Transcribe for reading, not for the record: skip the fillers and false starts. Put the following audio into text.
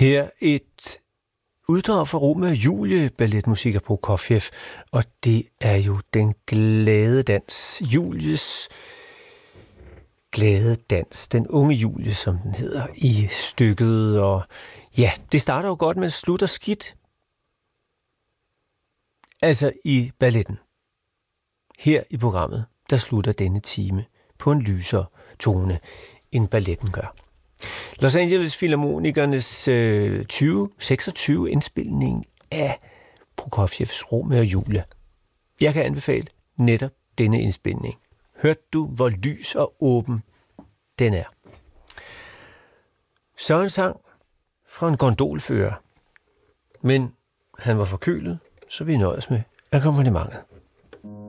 Her et uddrag fra Romeo og Julie, balletmusik af Prokofjev, og det er jo den glade dans, Julies glade dans, den unge Julie, som den hedder i stykket, og ja, det starter jo godt, men slutter skidt. Altså i balletten. Her i programmet, der slutter denne time på en lysere tone, end balletten gør. Los Angeles Filharmonikernes 2026 indspilning af Prokofjevs Romeo og Julie. Jeg kan anbefale netop denne indspilning. Hørte du, hvor lys og åben den er? Så en sang fra en gondolfører. Men han var forkølet, så vi nøjes med akkompagnementet.